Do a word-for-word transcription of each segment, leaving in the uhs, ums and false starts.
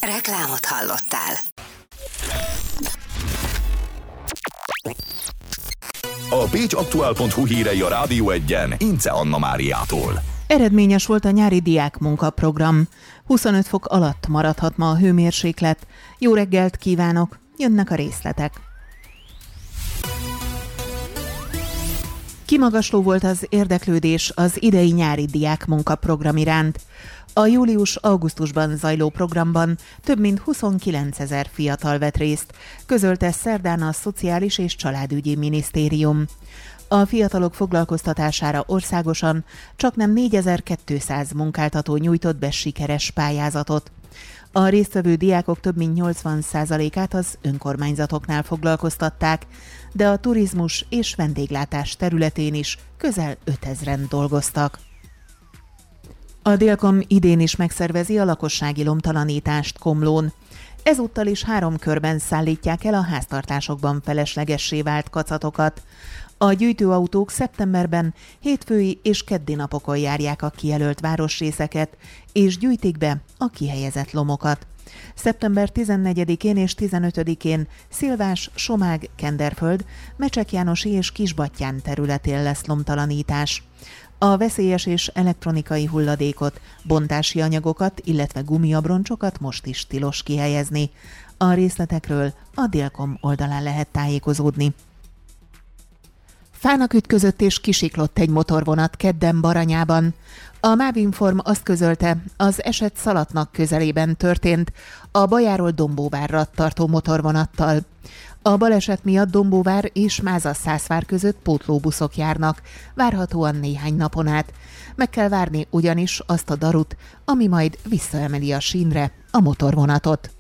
Reklámot hallottál. A pécsaktuál pont hu hírei a Rádió Egyen Ince Anna Máriától. Eredményes volt a nyári diákmunkaprogram. huszonöt fok alatt maradhat ma a hőmérséklet. Jó reggelt kívánok, jönnek a részletek. Kimagasló volt az érdeklődés az idei nyári diákmunkaprogram iránt. A július-augusztusban zajló programban több mint huszonkilencezer fiatal vett részt, közölte szerdán a Szociális és Családügyi Minisztérium. A fiatalok foglalkoztatására országosan csaknem négyezer-kétszáz munkáltató nyújtott be sikeres pályázatot. A résztvevő diákok több mint nyolcvan százalékát az önkormányzatoknál foglalkoztatták, de a turizmus és vendéglátás területén is közel ötezren dolgoztak. A Délkom idén is megszervezi a lakossági lomtalanítást Komlón. Ezúttal is három körben szállítják el a háztartásokban feleslegessé vált kacatokat. A gyűjtőautók szeptemberben hétfői és keddi napokon járják a kijelölt városrészeket, és gyűjtik be a kihelyezett lomokat. szeptember tizennegyedikén és tizenötödikén Szilvás, Somág, Kenderföld, Mecsekjánosi és Kisbattyán területén lesz lomtalanítás. A veszélyes és elektronikai hulladékot, bontási anyagokat, illetve gumiabroncsokat most is tilos kihelyezni. A részletekről a Délkom oldalán lehet tájékozódni. Fának ütközött és kisiklott egy motorvonat kedden Baranyában. A Mávinform azt közölte, az eset Szalatnak közelében történt, a Bajáról Dombóvárra tartó motorvonattal. A baleset miatt Dombóvár és Máza-Szászvár között pótlóbuszok járnak, várhatóan néhány napon át. Meg kell várni ugyanis azt a darut, ami majd visszaemeli a sínre a motorvonatot.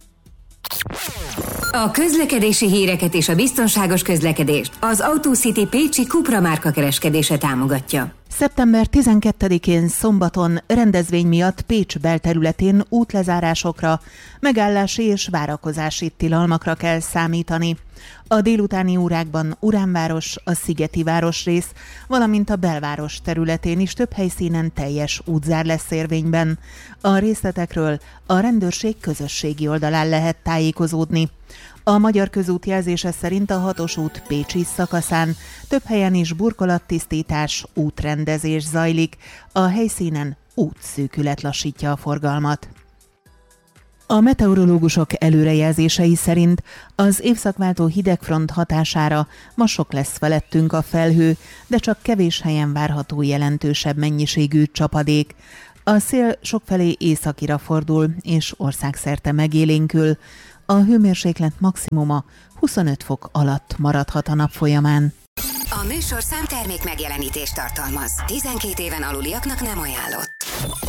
A közlekedési híreket és a biztonságos közlekedést az AutoCity Pécsi Cupra márka kereskedése támogatja. szeptember tizenkettedikén szombaton rendezvény miatt Pécs belterületén útlezárásokra, megállási és várakozási tilalmakra kell számítani. A délutáni órákban Uránváros, a Szigeti városrész, valamint a belváros területén is több helyszínen teljes útzár lesz érvényben. A részletekről a rendőrség közösségi oldalán lehet tájékozódni. A Magyar Közút jelzése szerint a hatos út pécsi szakaszán több helyen is burkolattisztítás, útrendezés zajlik, a helyszínen útszűkület lassítja a forgalmat. A meteorológusok előrejelzései szerint az évszakváltó hidegfront hatására ma sok lesz felettünk a felhő, de csak kevés helyen várható jelentősebb mennyiségű csapadék. A szél sokfelé északira fordul és országszerte megélénkül. A hőmérséklet maximuma huszonöt fok alatt maradhat a nap folyamán. A műsorszám termék megjelenítést tartalmaz. tizenkét éven aluliaknak nem ajánlott.